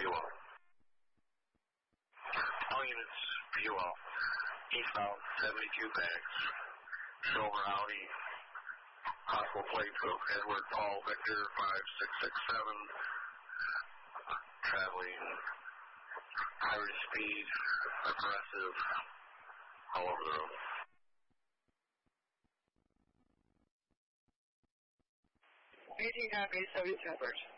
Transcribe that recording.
Buell. All units, Buell. Eastbound 72 bags. Silver Audi. Possible plates of Edward Paul Victor 5667. Traveling higher speed, aggressive, all over the road. 18 copy, 7 Shepherd.